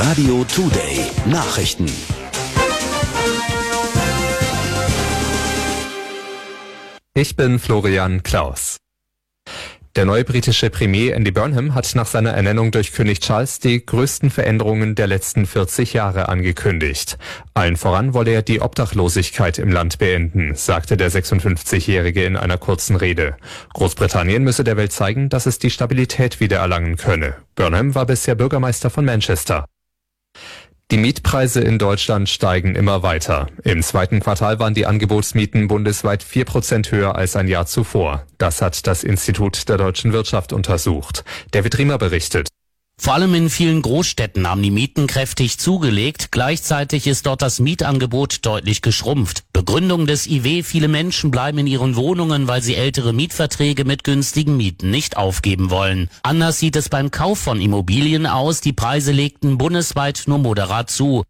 Radio Today Nachrichten. Ich bin Florian Klaus. Der neue britische Premier Andy Burnham hat nach seiner Ernennung durch König Charles die größten Veränderungen der letzten 40 Jahre angekündigt. Allen voran wolle er die Obdachlosigkeit im Land beenden, sagte der 56-Jährige in einer kurzen Rede. Großbritannien müsse der Welt zeigen, dass es die Stabilität wiedererlangen könne. Burnham war bisher Bürgermeister von Manchester. Die Mietpreise in Deutschland steigen immer weiter. Im zweiten Quartal waren die Angebotsmieten bundesweit 4% höher als ein Jahr zuvor. Das hat das Institut der deutschen Wirtschaft untersucht. David Riemer berichtet. Vor allem in vielen Großstädten haben die Mieten kräftig zugelegt. Gleichzeitig ist dort das Mietangebot deutlich geschrumpft. Begründung des IW: viele Menschen bleiben in ihren Wohnungen, weil sie ältere Mietverträge mit günstigen Mieten nicht aufgeben wollen. Anders sieht es beim Kauf von Immobilien aus. Die Preise legten bundesweit nur moderat zu.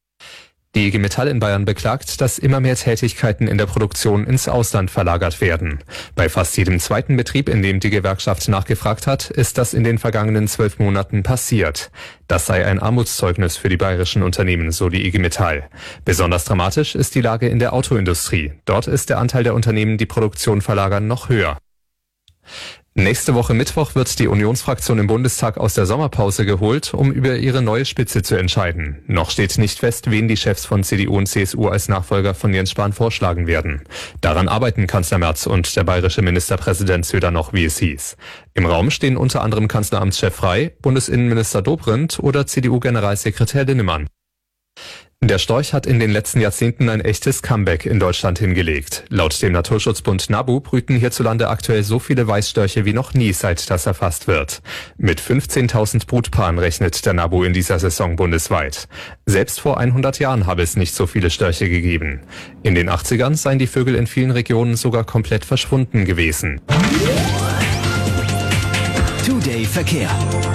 Die IG Metall in Bayern beklagt, dass immer mehr Tätigkeiten in der Produktion ins Ausland verlagert werden. Bei fast jedem zweiten Betrieb, in dem die Gewerkschaft nachgefragt hat, ist das in den vergangenen 12 Monaten passiert. Das sei ein Armutszeugnis für die bayerischen Unternehmen, so die IG Metall. Besonders dramatisch ist die Lage in der Autoindustrie. Dort ist der Anteil der Unternehmen, die Produktion verlagern, noch höher. Nächste Woche Mittwoch wird die Unionsfraktion im Bundestag aus der Sommerpause geholt, um über ihre neue Spitze zu entscheiden. Noch steht nicht fest, wen die Chefs von CDU und CSU als Nachfolger von Jens Spahn vorschlagen werden. Daran arbeiten Kanzler Merz und der bayerische Ministerpräsident Söder noch, wie es hieß. Im Raum stehen unter anderem Kanzleramtschef Frey, Bundesinnenminister Dobrindt oder CDU-Generalsekretär Linnemann. Der Storch hat in den letzten Jahrzehnten ein echtes Comeback in Deutschland hingelegt. Laut dem Naturschutzbund NABU brüten hierzulande aktuell so viele Weißstörche wie noch nie, seit das erfasst wird. Mit 15.000 Brutpaaren rechnet der NABU in dieser Saison bundesweit. Selbst vor 100 Jahren habe es nicht so viele Störche gegeben. In den 80ern seien die Vögel in vielen Regionen sogar komplett verschwunden gewesen. Today Verkehr.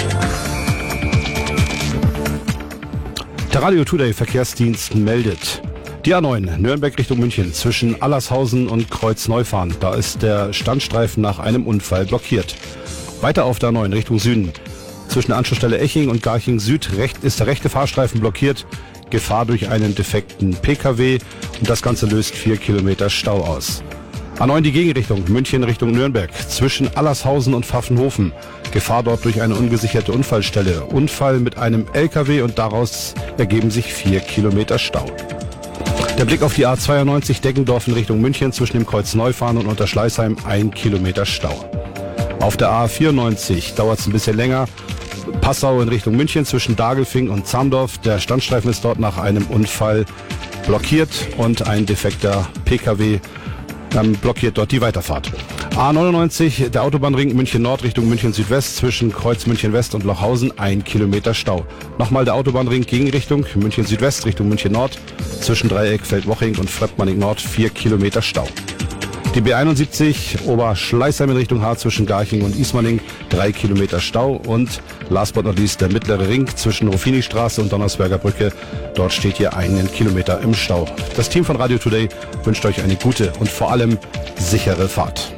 Der Radio Today Verkehrsdienst meldet. Die A9 Nürnberg Richtung München zwischen Allershausen und Kreuzneufahren. Da ist der Standstreifen nach einem Unfall blockiert. Weiter auf der A9 Richtung Süden. Zwischen der Anschlussstelle Eching und Garching Süd ist der rechte Fahrstreifen blockiert. Gefahr durch einen defekten Pkw. Und das Ganze löst 4 Kilometer Stau aus. A9 die Gegenrichtung München Richtung Nürnberg zwischen Allershausen und Pfaffenhofen. Gefahr dort durch eine ungesicherte Unfallstelle. Unfall mit einem LKW und daraus ergeben sich 4 Kilometer Stau. Der Blick auf die A92 Deggendorf in Richtung München zwischen dem Kreuz Neufahren und Unterschleißheim 1 Kilometer Stau. Auf der A94 dauert es ein bisschen länger. Passau in Richtung München zwischen Dagelfing und Zamdorf. Der Standstreifen ist dort nach einem Unfall blockiert und ein defekter Pkw blockiert dort die Weiterfahrt. A99, der Autobahnring München Nord Richtung München Südwest zwischen Kreuz München West und Lochhausen 1 Kilometer Stau. Nochmal der Autobahnring Gegenrichtung München Südwest Richtung München Nord zwischen Dreieck Feldwoching und Fröppmanning Nord 4 Kilometer Stau. Die B71 Oberschleißheim in Richtung Haar zwischen Garching und Ismaning 3 Kilometer Stau und last but not least der mittlere Ring zwischen Ruffini-Straße und Donnersberger Brücke. Dort steht hier 1 Kilometer im Stau. Das Team von Radio Today wünscht euch eine gute und vor allem sichere Fahrt.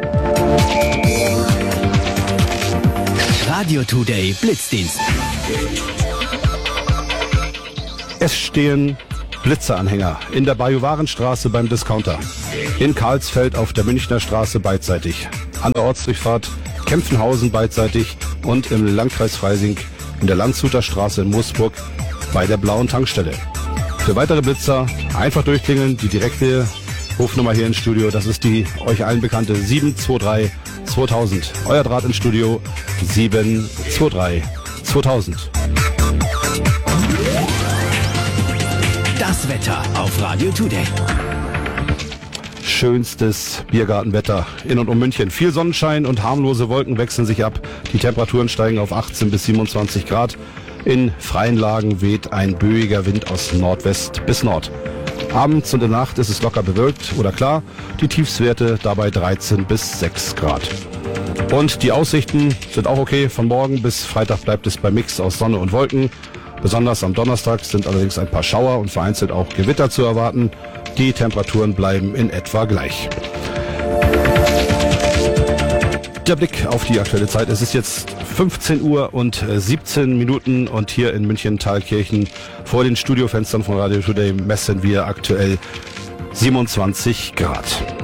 Radio Today Blitzdienst. Es stehen Blitzeranhänger in der Bajuwarenstraße beim Discounter, in Karlsfeld auf der Münchner Straße beidseitig, an der Ortsdurchfahrt Kempfenhausen beidseitig und im Landkreis Freising in der Landshuter Straße in Moosburg bei der blauen Tankstelle. Für weitere Blitzer einfach durchklingeln, die direkte Rufnummer hier ins Studio, das ist die euch allen bekannte 723 2000. Euer Draht ins Studio 723 2000. Das Wetter auf Radio Today. Schönstes Biergartenwetter in und um München. Viel Sonnenschein und harmlose Wolken wechseln sich ab. Die Temperaturen steigen auf 18 bis 27 Grad. In freien Lagen weht ein böiger Wind aus Nordwest bis Nord. Abends und in der Nacht ist es locker bewölkt oder klar. Die Tiefstwerte dabei 13 bis 6 Grad. Und die Aussichten sind auch okay. Von morgen bis Freitag bleibt es bei Mix aus Sonne und Wolken. Besonders am Donnerstag sind allerdings ein paar Schauer und vereinzelt auch Gewitter zu erwarten. Die Temperaturen bleiben in etwa gleich. Der Blick auf die aktuelle Zeit. Es ist jetzt 15 Uhr und 17 Minuten und hier in München-Thalkirchen vor den Studiofenstern von Radio Today messen wir aktuell 27 Grad.